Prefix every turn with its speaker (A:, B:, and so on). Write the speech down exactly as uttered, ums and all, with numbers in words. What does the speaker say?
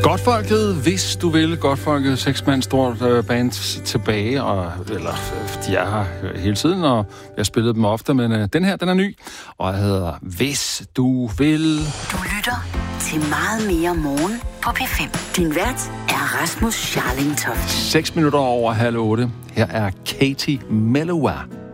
A: Godtfolket, hvis du vil. Godtfolket, seks mand stort øh, band tilbage, og, eller de er her hele tiden, og jeg har spillet dem ofte, men øh, den her, den er ny, og jeg hedder Hvis du vil.
B: Du lytter til Meget mere morgen på P fem. Din vært er Rasmus Scharling Toft.
A: Seks minutter over halv otte. Her er Katie Melua.